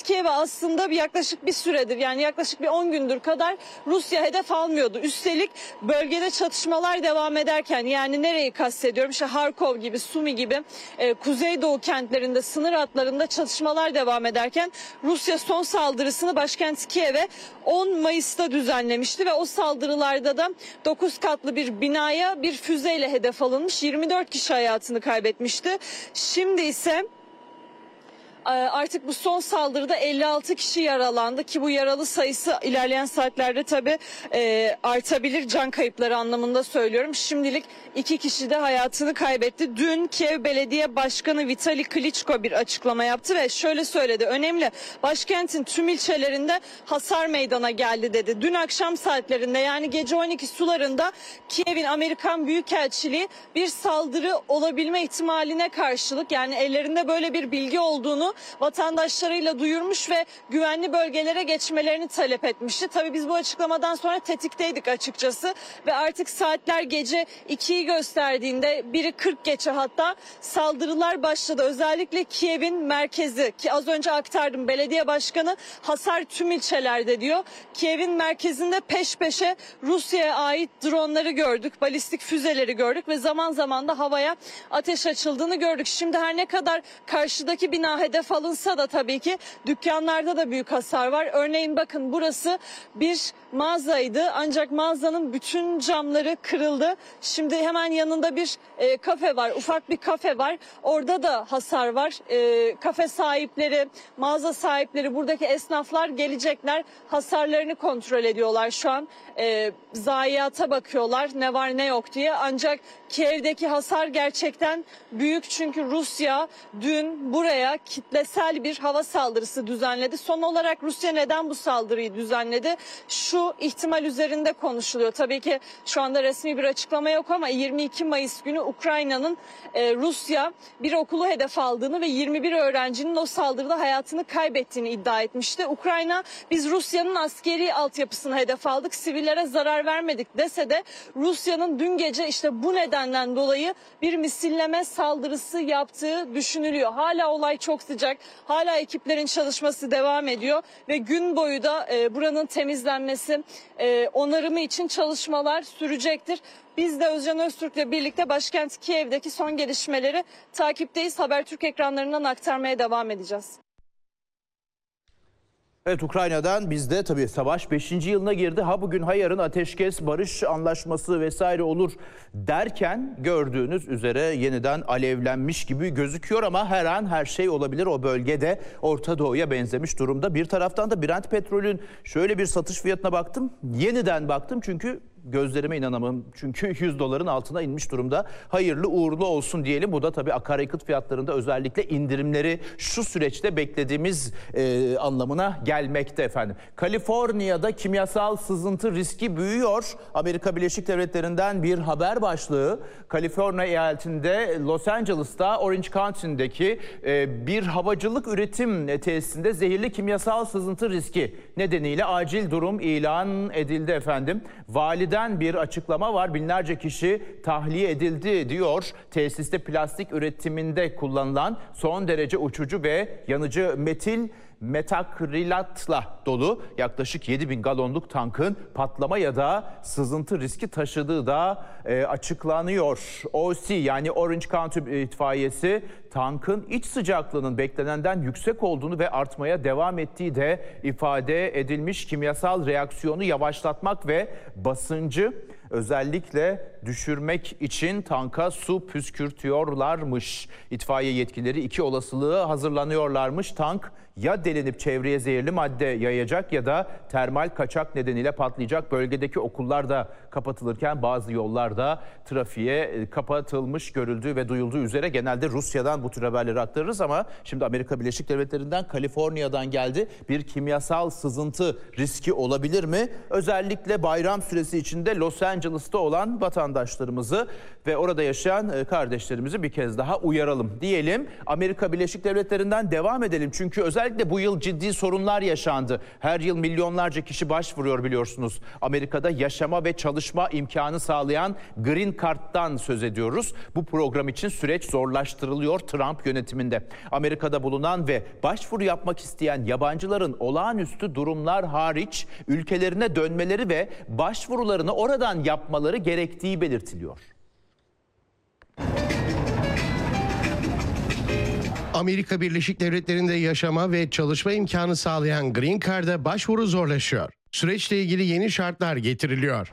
Kiev'e aslında yaklaşık bir süredir, yani yaklaşık bir 10 gündür kadar Rusya hedef almıyordu. Üstelik bölgede çatışmalar devam ederken, yani nereyi kastediyorum? İşte Harkov gibi, Sumi gibi kuzeydoğu kentlerinde, sınır hatlarında çatışmalar devam ederken Rusya son saldırısını başkent Kiev'e 10 Mayıs'ta düzenlemişti ve o saldırılarda da 9 katlı bir binaya bir füzeyle hedef alınmış. 24 kişi hayatını kaybetmişti. Şimdi ise artık bu son saldırıda 56 kişi yaralandı ki bu yaralı sayısı ilerleyen saatlerde tabii artabilir, can kayıpları anlamında söylüyorum. Şimdilik 2 kişi de hayatını kaybetti. Dün Kiev Belediye Başkanı Vitali Klitschko bir açıklama yaptı ve şöyle söyledi: önemli, başkentin tüm ilçelerinde hasar meydana geldi dedi. Dün akşam saatlerinde, yani gece 12 sularında Kiev'in Amerikan Büyükelçiliği bir saldırı olabilme ihtimaline karşılık, yani ellerinde böyle bir bilgi olduğunu vatandaşlarıyla duyurmuş ve güvenli bölgelere geçmelerini talep etmişti. Tabii biz bu açıklamadan sonra tetikteydik açıkçası ve artık saatler gece 2'yi gösterdiğinde, biri 40 geçe hatta, saldırılar başladı. Özellikle Kiev'in merkezi, ki az önce aktardım, belediye başkanı hasar tüm ilçelerde diyor. Kiev'in merkezinde peş peşe Rusya'ya ait dronları gördük, balistik füzeleri gördük ve zaman zaman da havaya ateş açıldığını gördük. Şimdi her ne kadar karşıdaki bina hedef alınsa da tabii ki dükkanlarda da büyük hasar var. Örneğin bakın, burası bir mağazaydı ancak mağazanın bütün camları kırıldı. Şimdi hemen yanında bir kafe var, ufak bir kafe var. Orada da hasar var. Kafe sahipleri, mağaza sahipleri, buradaki esnaflar gelecekler, hasarlarını kontrol ediyorlar şu an. Zayiata bakıyorlar, ne var ne yok diye. Ancak Kiev'deki hasar gerçekten büyük, çünkü Rusya dün buraya kitlesel bir hava saldırısı düzenledi. Son olarak Rusya neden bu saldırıyı düzenledi? Şu ihtimal üzerinde konuşuluyor. Tabii ki şu anda resmi bir açıklama yok ama 22 Mayıs günü Ukrayna'nın Rusya bir okulu hedef aldığını ve 21 öğrencinin o saldırıda hayatını kaybettiğini iddia etmişti. Ukrayna, biz Rusya'nın askeri altyapısını hedef aldık, sivillere zarar vermedik dese de Rusya'nın dün gece işte bu nedenden dolayı bir misilleme saldırısı yaptığı düşünülüyor. Hala olay çok sıcak, hala ekiplerin çalışması devam ediyor ve gün boyu da buranın temizlenmesi, onarımı için çalışmalar sürecektir. Biz de Özcan Öztürk'le birlikte başkent Kiev'deki son gelişmeleri takipteyiz. Habertürk ekranlarından aktarmaya devam edeceğiz. Evet, Ukrayna'dan biz de tabii savaş 5. yılına girdi. Ha bugün ha yarın ateşkes, barış anlaşması vesaire olur derken gördüğünüz üzere yeniden alevlenmiş gibi gözüküyor ama her an her şey olabilir. O bölgede Orta Doğu'ya benzemiş durumda. Bir taraftan da Brent petrolün şöyle bir satış fiyatına baktım. Yeniden baktım çünkü gözlerime inanamam. Çünkü 100 doların altına inmiş durumda. Hayırlı uğurlu olsun diyelim. Bu da tabii akaryakıt fiyatlarında özellikle indirimleri şu süreçte beklediğimiz anlamına gelmekte efendim. Kaliforniya'da kimyasal sızıntı riski büyüyor. Amerika Birleşik Devletleri'nden bir haber başlığı. Kaliforniya eyaletinde Los Angeles'ta Orange County'deki bir havacılık üretim tesisinde zehirli kimyasal sızıntı riski nedeniyle acil durum ilan edildi efendim. Validen bir açıklama var. Binlerce kişi tahliye edildi diyor. Tesiste plastik üretiminde kullanılan son derece uçucu ve yanıcı metil metakrilatla dolu yaklaşık 7.000 galonluk tankın patlama ya da sızıntı riski taşıdığı da açıklanıyor. OC yani Orange County itfaiyesi tankın iç sıcaklığının beklenenden yüksek olduğunu ve artmaya devam ettiği de ifade edilmiş. Kimyasal reaksiyonu yavaşlatmak ve basıncı özellikle düşürmek için tanka su püskürtüyorlarmış. İtfaiye yetkilileri iki olasılığı hazırlanıyorlarmış. Tank ya delinip çevreye zehirli madde yayacak ya da termal kaçak nedeniyle patlayacak. Bölgedeki okullar da kapatılırken bazı yollar da trafiğe kapatılmış görüldüğü ve duyulduğu üzere genelde Rusya'dan bu tür haberleri aktarırız ama şimdi Amerika Birleşik Devletleri'nden, Kaliforniya'dan geldi. Bir kimyasal sızıntı riski olabilir mi? Özellikle bayram süresi içinde Los Angeles'ta olan vatandaşlarımızı ve orada yaşayan kardeşlerimizi bir kez daha uyaralım diyelim. Amerika Birleşik Devletleri'nden devam edelim. Çünkü özellikle Özellikle bu yıl ciddi sorunlar yaşandı. Her yıl milyonlarca kişi başvuruyor biliyorsunuz. Amerika'da yaşama ve çalışma imkanı sağlayan Green Card'dan söz ediyoruz. Bu program için süreç zorlaştırılıyor Trump yönetiminde. Amerika'da bulunan ve başvuru yapmak isteyen yabancıların olağanüstü durumlar hariç ülkelerine dönmeleri ve başvurularını oradan yapmaları gerektiği belirtiliyor. Amerika Birleşik Devletleri'nde yaşama ve çalışma imkanı sağlayan Green Card'a başvuru zorlaşıyor. Süreçle ilgili yeni şartlar getiriliyor.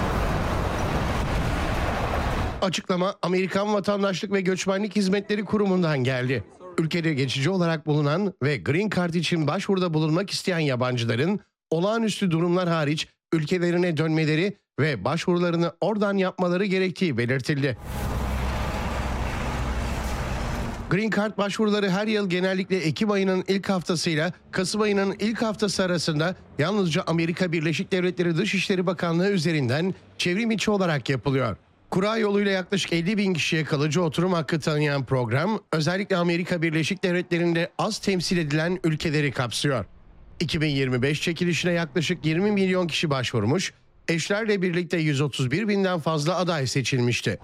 Açıklama Amerikan Vatandaşlık ve Göçmenlik Hizmetleri Kurumu'ndan geldi. Ülkede geçici olarak bulunan ve Green Card için başvuruda bulunmak isteyen yabancıların olağanüstü durumlar hariç ülkelerine dönmeleri ve başvurularını oradan yapmaları gerektiği belirtildi. Green Card başvuruları her yıl genellikle Ekim ayının ilk haftasıyla Kasım ayının ilk haftası arasında yalnızca Amerika Birleşik Devletleri Dışişleri Bakanlığı üzerinden çevrim içi olarak yapılıyor. Kura yoluyla yaklaşık 50 bin kişiye kalıcı oturum hakkı tanıyan program, özellikle Amerika Birleşik Devletleri'nde az temsil edilen ülkeleri kapsıyor. 2025 çekilişine yaklaşık 20 milyon kişi başvurmuş, eşlerle birlikte 131 binden fazla aday seçilmişti.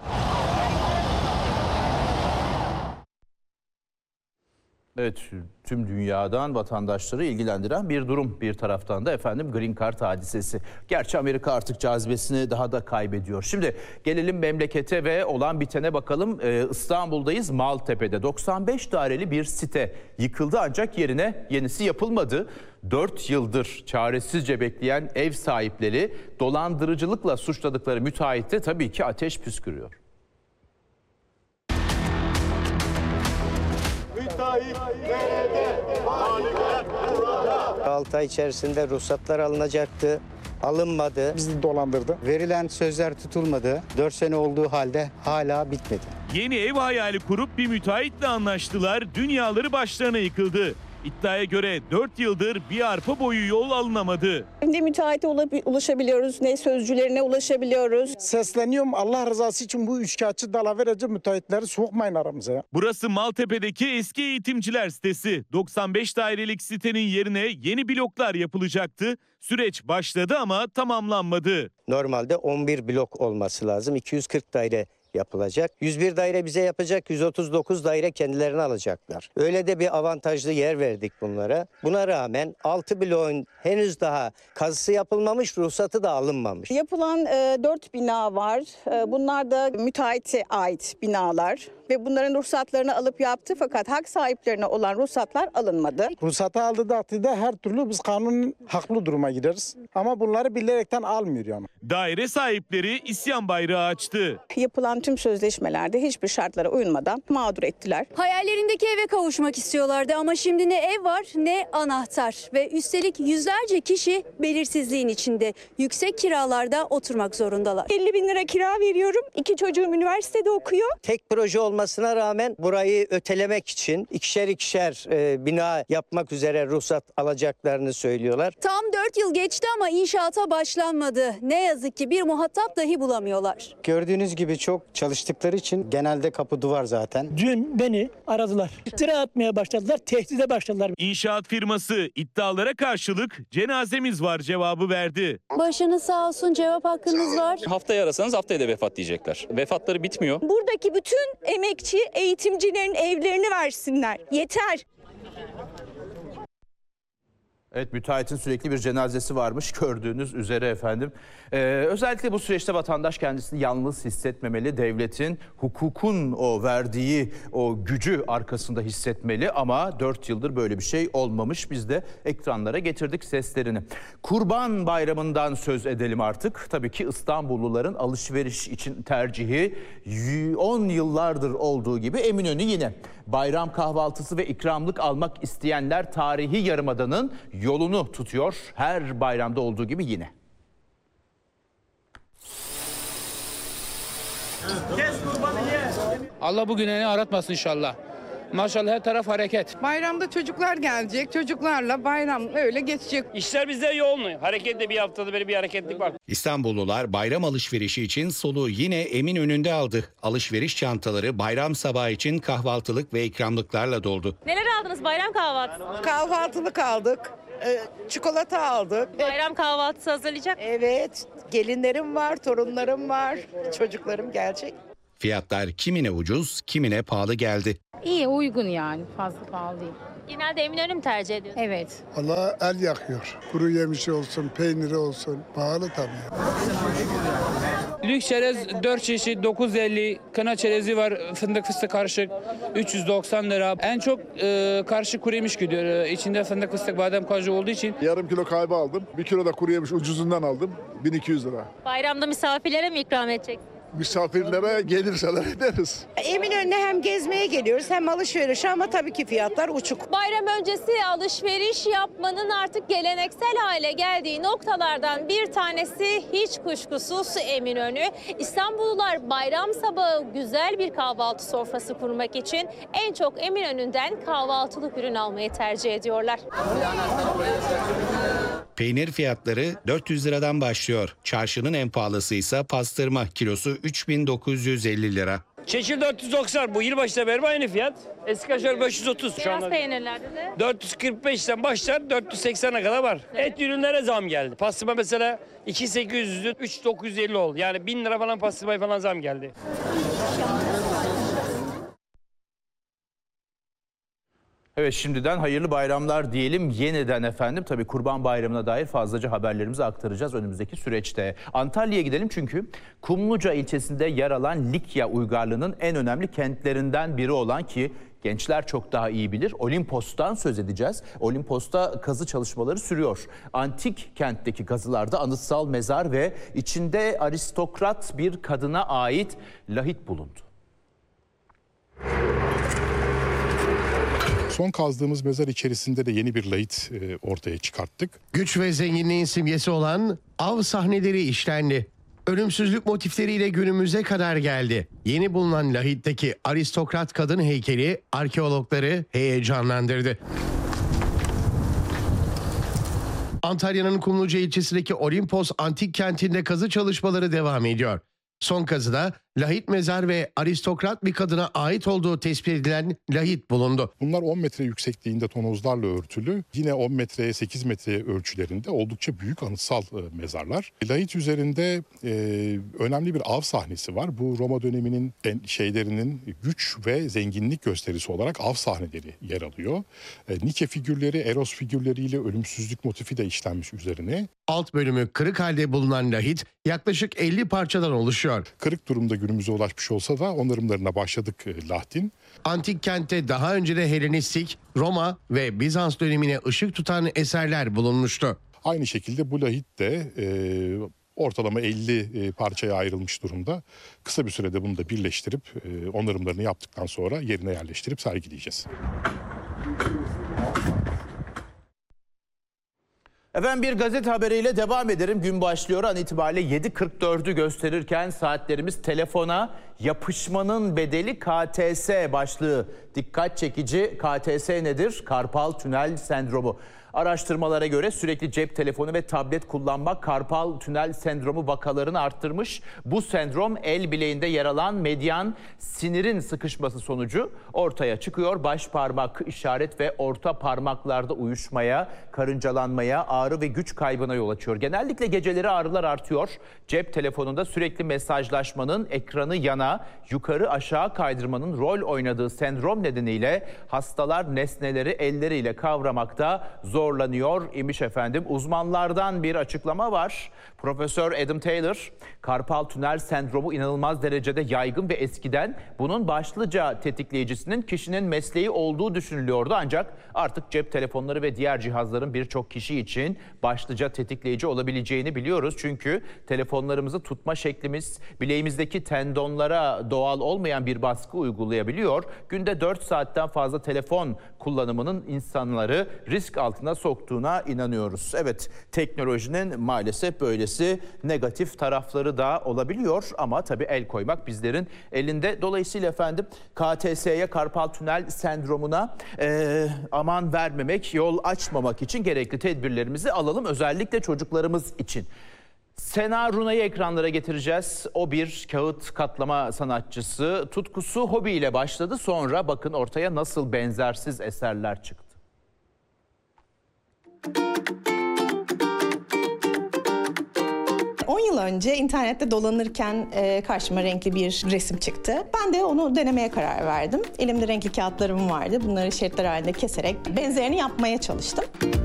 Evet, tüm dünyadan vatandaşları ilgilendiren bir durum. Bir taraftan da efendim Green Card hadisesi. Gerçi Amerika artık cazibesini daha da kaybediyor. Şimdi gelelim memlekete ve olan bitene bakalım. İstanbul'dayız, Maltepe'de 95 daireli bir site yıkıldı ancak yerine yenisi yapılmadı. 4 yıldır çaresizce bekleyen ev sahipleri dolandırıcılıkla suçladıkları müteahhite tabii ki ateş püskürüyor. 6 ay içerisinde ruhsatlar alınacaktı. Alınmadı. Bizi dolandırdı. Verilen sözler tutulmadı. 4 sene olduğu halde hala bitmedi. Yeni ev hayali kurup bir müteahhitle anlaştılar. Dünyaları başlarına yıkıldı. İddiaya göre 4 yıldır bir arpa boyu yol alınamadı. Ne müteahhite ulaşabiliyoruz, ne sözcülerine ulaşabiliyoruz. Sesleniyorum, Allah rızası için bu üçkağıtçı dalavereci müteahhitleri sokmayın aramıza ya. Burası Maltepe'deki eski eğitimciler sitesi. 95 dairelik sitenin yerine yeni bloklar yapılacaktı. Süreç başladı ama tamamlanmadı. Normalde 11 blok olması lazım. 240 daire yapılacak. 101 daire bize yapacak, 139 daire kendilerine alacaklar. Öyle de bir avantajlı yer verdik bunlara. Buna rağmen 6 bloğun henüz daha kazısı yapılmamış, ruhsatı da alınmamış. Yapılan 4 bina var. Bunlar da müteahhite ait binalar. Ve bunların ruhsatlarını alıp yaptı fakat hak sahiplerine olan ruhsatlar alınmadı. Ruhsatı aldığı takdirde her türlü biz kanunun haklı duruma gireriz. Ama bunları bilerekten almıyor yani. Daire sahipleri isyan bayrağı açtı. Yapılan tüm sözleşmelerde hiçbir şartlara uymadan mağdur ettiler. Hayallerindeki eve kavuşmak istiyorlardı ama şimdi ne ev var ne anahtar ve üstelik yüzlerce kişi belirsizliğin içinde yüksek kiralarda oturmak zorundalar. 50 bin lira kira veriyorum. 2 çocuğum üniversitede okuyor. Tek proje olmasına rağmen burayı ötelemek için ikişer bina yapmak üzere ruhsat alacaklarını söylüyorlar. Tam 4 yıl geçti ama inşaata başlanmadı. Ne yazık ki bir muhatap dahi bulamıyorlar. Gördüğünüz gibi çok çalıştıkları için genelde kapı duvar zaten. Dün beni aradılar. İftira atmaya başladılar, tehdide başladılar. İnşaat firması iddialara karşılık cenazemiz var cevabı verdi. Başınız sağ olsun, cevap hakkınız var. Haftaya arasanız haftaya da vefat diyecekler. Vefatları bitmiyor. Buradaki bütün emekçi eğitimcilerin evlerini versinler. Yeter. Evet, müteahhitin sürekli bir cenazesi varmış gördüğünüz üzere efendim. Özellikle bu süreçte vatandaş kendisini yalnız hissetmemeli. Devletin, hukukun o verdiği o gücü arkasında hissetmeli ama 4 yıldır böyle bir şey olmamış. Biz de ekranlara getirdik seslerini. Kurban Bayramı'ndan söz edelim artık. Tabii ki İstanbulluların alışveriş için tercihi 10 yıllardır olduğu gibi Eminönü yine. Bayram kahvaltısı ve ikramlık almak isteyenler tarihi Yarımada'nın yolunu tutuyor. Her bayramda olduğu gibi yine. Allah bugünlerini aratmasın inşallah. Maşallah her taraf hareket. Bayramda çocuklar gelecek. Çocuklarla bayram öyle geçecek. İşler bizde yoğun. Hareketli bir haftada bir hareketlik var. İstanbullular bayram alışverişi için soluğu yine Eminönü'nde aldı. Alışveriş çantaları bayram sabahı için kahvaltılık ve ikramlıklarla doldu. Neler aldınız bayram kahvaltısı? Kahvaltılık aldık. Çikolata aldık. Bayram kahvaltısı hazırlayacak. Evet. Gelinlerim var, torunlarım var. Çocuklarım gelecek. Fiyatlar kimine ucuz, kimine pahalı geldi. İyi, uygun yani. Fazla pahalı değil. Genelde Eminönü mü tercih ediyorsunuz? Evet. Allah el yakıyor. Kuru yemişi olsun, peyniri olsun. Pahalı tabii. Lüks çerez 4 çeşit 950, kına çerezi var fındık fıstık karışık 390 lira. En çok karışık kuru yemiş gidiyor. İçinde fındık fıstık badem kaju olduğu için. Yarım kilo kayba aldım. 1 kilo da kuru yemiş ucuzundan aldım. 1200 lira. Bayramda misafirlere mi ikram edecek? Misafirlere gelirseler ederiz. Eminönü'ne hem gezmeye geliyoruz hem alışveriş ama tabii ki fiyatlar uçuk. Bayram öncesi alışveriş yapmanın artık geleneksel hale geldiği noktalardan bir tanesi hiç kuşkusuz Eminönü. İstanbullular bayram sabahı güzel bir kahvaltı sofrası kurmak için en çok Eminönü'nden kahvaltılık ürün almayı tercih ediyorlar. Peynir fiyatları 400 liradan başlıyor. Çarşının en pahalısı ise pastırma, kilosu 3950 lira. Çeşil 490 bu yılbaşına beri aynı fiyat. Eski kaşar 530 şu Beyaz anda. peynirlerde de 445'ten başlar 480'e kadar var. Et ürünlere zam geldi. Pastırma mesela 2800'dü 3950 oldu. Yani 1000 lira falan pastırmaya falan zam geldi. Evet, şimdiden hayırlı bayramlar diyelim yeniden efendim. Tabii Kurban Bayramı'na dair fazlaca haberlerimizi aktaracağız önümüzdeki süreçte. Antalya'ya gidelim çünkü Kumluca ilçesinde yer alan Likya uygarlığının en önemli kentlerinden biri olan, ki gençler çok daha iyi bilir, Olimpos'tan söz edeceğiz. Olimpos'ta kazı çalışmaları sürüyor. Antik kentteki kazılarda anıtsal mezar ve içinde aristokrat bir kadına ait lahit bulundu. Son kazdığımız mezar içerisinde de yeni bir lahit ortaya çıkarttık. Güç ve zenginliğin simgesi olan av sahneleri işlendi. Ölümsüzlük motifleriyle günümüze kadar geldi. Yeni bulunan lahitteki aristokrat kadın heykeli arkeologları heyecanlandırdı. Antalya'nın Kumluca ilçesindeki Olimpos antik kentinde kazı çalışmaları devam ediyor. Son kazıda lahit mezar ve aristokrat bir kadına ait olduğu tespit edilen lahit bulundu. Bunlar 10 metre yüksekliğinde tonozlarla örtülü. Yine 10 metreye 8 metreye ölçülerinde oldukça büyük anıtsal mezarlar. Lahit üzerinde önemli bir av sahnesi var. Bu Roma döneminin şeylerinin güç ve zenginlik gösterisi olarak av sahneleri yer alıyor. Nike figürleri, Eros figürleriyle ölümsüzlük motifi de işlenmiş üzerine. Alt bölümü kırık halde bulunan lahit yaklaşık 50 parçadan oluşuyor. Kırık durumda günümüze ulaşmış olsa da onarımlarına başladık lahtin. Antik kentte daha önce de Helenistik, Roma ve Bizans dönemine ışık tutan eserler bulunmuştu. Aynı şekilde bu lahit de ortalama 50 parçaya ayrılmış durumda. Kısa bir sürede bunu da birleştirip onarımlarını yaptıktan sonra yerine yerleştirip sergileyeceğiz. Efendim, bir gazete haberiyle devam ederim. Gün başlıyor an itibariyle 7.44'ü gösterirken saatlerimiz telefona yapışmanın bedeli KTS başlığı. Dikkat çekici. KTS nedir? Karpal tünel sendromu. Araştırmalara göre sürekli cep telefonu ve tablet kullanmak karpal tünel sendromu vakalarını arttırmış. Bu sendrom el bileğinde yer alan medyan sinirin sıkışması sonucu ortaya çıkıyor. Baş parmak, işaret ve orta parmaklarda uyuşmaya, karıncalanmaya, ağrı ve güç kaybına yol açıyor. Genellikle geceleri ağrılar artıyor. Cep telefonunda sürekli mesajlaşmanın, ekranı yana, yukarı aşağı kaydırmanın rol oynadığı sendrom nedeniyle hastalar nesneleri elleriyle kavramakta zorlanıyor imiş efendim. Uzmanlardan bir açıklama var. Profesör Adam Taylor, karpal tünel sendromu inanılmaz derecede yaygın ve eskiden bunun başlıca tetikleyicisinin kişinin mesleği olduğu düşünülüyordu. Ancak artık cep telefonları ve diğer cihazların birçok kişi için için başlıca tetikleyici olabileceğini biliyoruz. Çünkü telefonlarımızı tutma şeklimiz bileğimizdeki tendonlara doğal olmayan bir baskı uygulayabiliyor. Günde 4 saatten fazla telefon kullanımının insanları risk altına soktuğuna inanıyoruz. Evet, teknolojinin maalesef böylesi negatif tarafları da olabiliyor ama tabii el koymak bizlerin elinde. Dolayısıyla efendim KTS'ye, karpal tünel sendromuna aman vermemek, yol açmamak için gerekli tedbirlerimizi alalım. Özellikle çocuklarımız için. Sena Runa'yı ekranlara getireceğiz. O bir kağıt katlama sanatçısı. Tutkusu hobiyle başladı. Sonra bakın ortaya nasıl benzersiz eserler çıktı. 10 yıl önce internette dolanırken karşıma renkli bir resim çıktı. Ben de onu denemeye karar verdim. Elimde renkli kağıtlarım vardı. Bunları şeritler halinde keserek benzerini yapmaya çalıştım.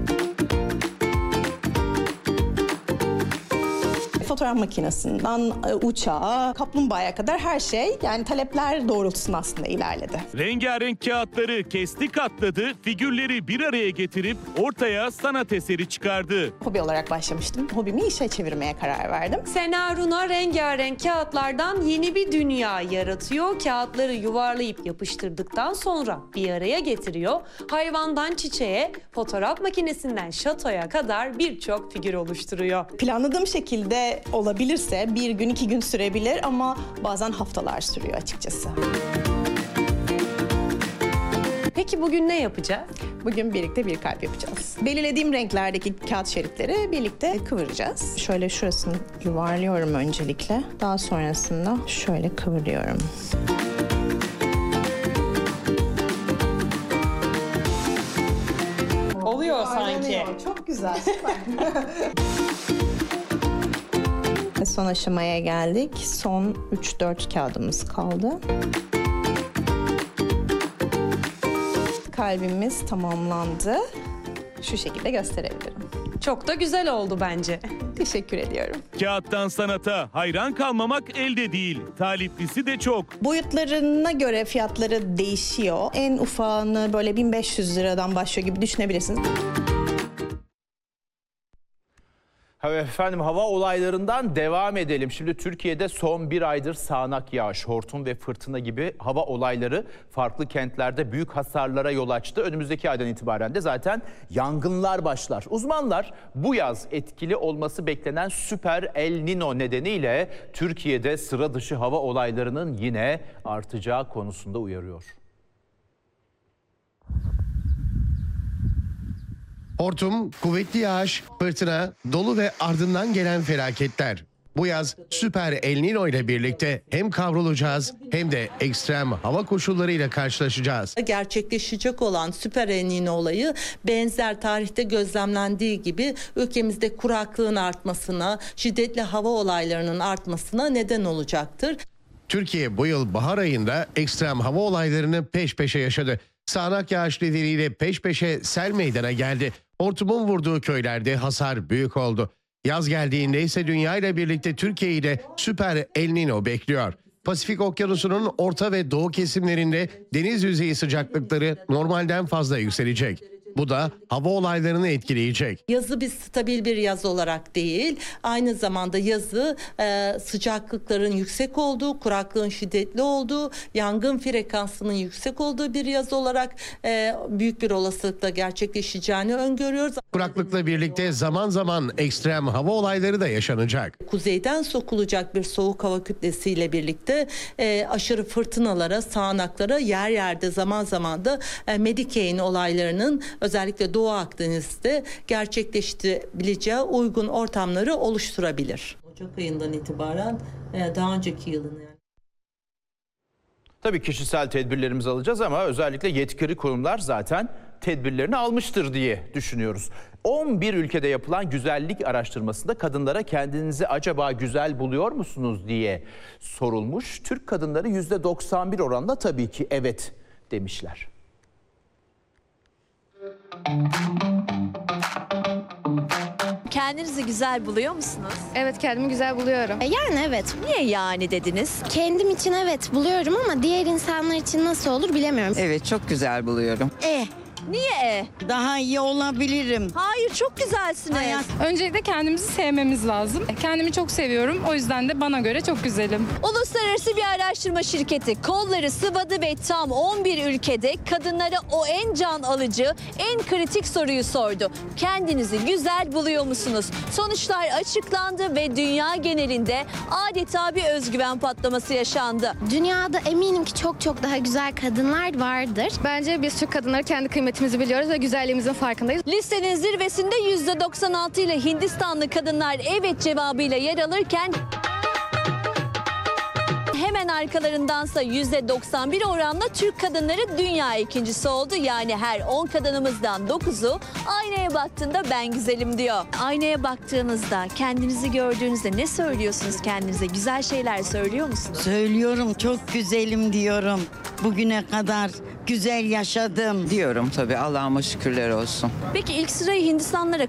Fotoğraf makinesinden uçağa, kaplumbağaya kadar her şey yani talepler doğrultusunda aslında ilerledi. Rengarenk kağıtları kesti, katladı, figürleri bir araya getirip ortaya sanat eseri çıkardı. Hobi olarak başlamıştım. Hobimi işe çevirmeye karar verdim. Sena Runa rengarenk kağıtlardan yeni bir dünya yaratıyor. Kağıtları yuvarlayıp yapıştırdıktan sonra bir araya getiriyor. Hayvandan çiçeğe, fotoğraf makinesinden şatoya kadar birçok figür oluşturuyor. Planladığım şekilde olabilirse 1 gün 2 gün sürebilir ama bazen haftalar sürüyor açıkçası. Peki bugün ne yapacağız? Bugün birlikte bir kalp yapacağız. Belirlediğim renklerdeki kağıt şeritleri birlikte kıvıracağız. Şöyle şurasını yuvarlıyorum öncelikle. Daha sonrasında şöyle kıvırıyorum. Oluyor sanki. Çok güzel, süper. Son aşamaya geldik. Son 3-4 kağıdımız kaldı. Kalbimiz tamamlandı. Şu şekilde gösterebilirim. Çok da güzel oldu bence. Teşekkür ediyorum. Kağıttan sanata hayran kalmamak elde değil. Taliplisi de çok. Boyutlarına göre fiyatları değişiyor. En ufağını böyle 1500 liradan başlıyor gibi düşünebilirsiniz. Efendim hava olaylarından devam edelim. Şimdi Türkiye'de son bir aydır sağanak yağış, hortum ve fırtına gibi hava olayları farklı kentlerde büyük hasarlara yol açtı. Önümüzdeki aydan itibaren de zaten yangınlar başlar. Uzmanlar bu yaz etkili olması beklenen süper El Niño nedeniyle Türkiye'de sıra dışı hava olaylarının yine artacağı konusunda uyarıyor. Hortum, kuvvetli yağış, fırtına, dolu ve ardından gelen felaketler. Bu yaz süper El Niño ile birlikte hem kavrulacağız hem de ekstrem hava koşullarıyla karşılaşacağız. Gerçekleşecek olan süper El Niño olayı benzer tarihte gözlemlendiği gibi ülkemizde kuraklığın artmasına, şiddetli hava olaylarının artmasına neden olacaktır. Türkiye bu yıl bahar ayında ekstrem hava olaylarını peş peşe yaşadı. Sağanak yağış nedeniyle peş peşe sel meydana geldi. Hortumun vurduğu köylerde hasar büyük oldu. Yaz geldiğinde ise dünya ile birlikte Türkiye'yi de süper El Niño bekliyor. Pasifik Okyanusu'nun orta ve doğu kesimlerinde deniz yüzeyi sıcaklıkları normalden fazla yükselecek. Bu da hava olaylarını etkileyecek. Yazı biz stabil bir yaz olarak değil, aynı zamanda yazı sıcaklıkların yüksek olduğu, kuraklığın şiddetli olduğu, yangın frekansının yüksek olduğu bir yaz olarak büyük bir olasılıkla gerçekleşeceğini öngörüyoruz. Kuraklıkla birlikte zaman zaman ekstrem hava olayları da yaşanacak. Kuzeyden sokulacak bir soğuk hava kütlesiyle birlikte aşırı fırtınalara, sağanaklara, yer yerde zaman zaman da Medicane olaylarının özellikle Doğu Akdeniz'de gerçekleştirebileceği uygun ortamları oluşturabilir. Ocak ayından itibaren daha önceki yılın yani. Tabii kişisel tedbirlerimizi alacağız ama özellikle yetkili kurumlar zaten tedbirlerini almıştır diye düşünüyoruz. 11 ülkede yapılan güzellik araştırmasında kadınlara kendinizi acaba güzel buluyor musunuz diye sorulmuş. Türk kadınları %91 oranla tabii ki evet demişler. Kendinizi güzel buluyor musunuz? Evet, kendimi güzel buluyorum. Yani evet. Niye yani dediniz? Kendim için evet buluyorum ama diğer insanlar için nasıl olur bilemiyorum. Evet, çok güzel buluyorum. Niye? Daha iyi olabilirim. Hayır, çok güzelsiniz. Öncelikle kendimizi sevmemiz lazım. Kendimi çok seviyorum. O yüzden de bana göre çok güzelim. Uluslararası bir araştırma şirketi kolları sıvadı ve tam 11 ülkede kadınlara o en can alıcı, en kritik soruyu sordu. Kendinizi güzel buluyor musunuz? Sonuçlar açıklandı ve dünya genelinde adeta bir özgüven patlaması yaşandı. Dünyada eminim ki çok daha güzel kadınlar vardır. Bence biz Türk kadınları kendi kıymetimizi biliyoruz ve güzelliğimizin farkındayız. Listenin zirvesinde %96 ile Hindistanlı kadınlar evet cevabıyla yer alırken hemen arkalarındansa %91 oranla Türk kadınları dünya ikincisi oldu. Yani her 10 kadınımızdan 9'u aynaya baktığında ben güzelim diyor. Aynaya baktığınızda, kendinizi gördüğünüzde ne söylüyorsunuz kendinize? Güzel şeyler söylüyor musunuz? Söylüyorum, çok güzelim diyorum. Bugüne kadar güzel yaşadım diyorum tabii, Allah'ıma şükürler olsun. Peki ilk sırayı Hindistanlara